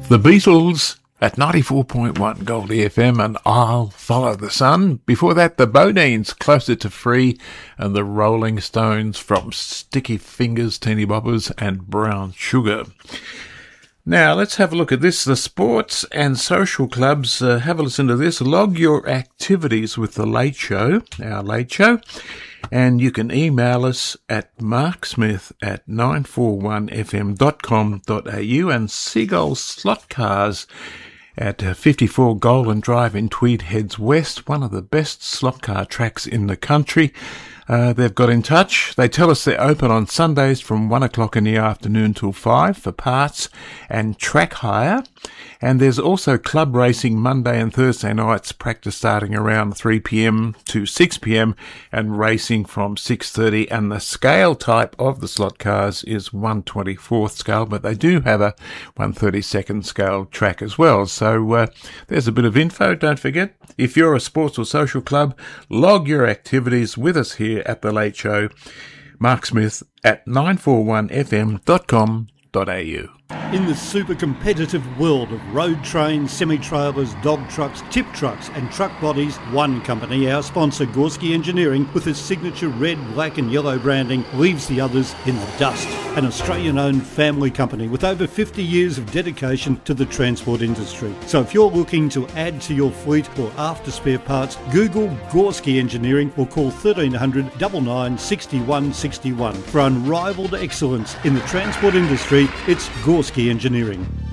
The Beatles at 94.1 Goldie FM and I'll Follow the Sun. Before that, the Bodines, Closer to Free, and the Rolling Stones from Sticky Fingers, Teeny Boppers and Brown Sugar. Now, let's have a look at this. The sports and social clubs, have a listen to this. Log your activities with The Late Show, our Late Show, and you can email us at marksmith@941fm.com.au and Seagull Slot Cars at 54 Golden Drive in Tweed heads west, one of the best slot car tracks in the country. They've got in touch. They tell us they're open on Sundays from 1 o'clock in the afternoon till 5 for parts and track hire. And there's also club racing Monday and Thursday nights, practice starting around 3 p.m. to 6 p.m. and racing from 6:30. And the scale type of the slot cars is 1/24th scale, but they do have a 1/32nd scale track as well. So there's a bit of info. Don't forget, if you're a sports or social club, log your activities with us here at The Late Show. Mark Smith at 941fm.com.au. In the super competitive world of road trains, semi-trailers, dog trucks, tip trucks and truck bodies, one company, our sponsor Gorski Engineering, with its signature red, black and yellow branding, leaves the others in the dust. An Australian-owned family company with over 50 years of dedication to the transport industry. So if you're looking to add to your fleet or after spare parts, Google Gorski Engineering or call 1300 99 61 61. For unrivaled excellence in the transport industry, it's Gorski Engineering.